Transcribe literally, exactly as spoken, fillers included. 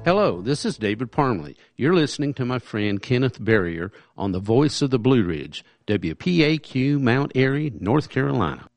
Hello, this is David Parmley. You're listening to my friend Kenneth Barrier on the Voice of the Blue Ridge, W P A Q, Mount Airy, North Carolina.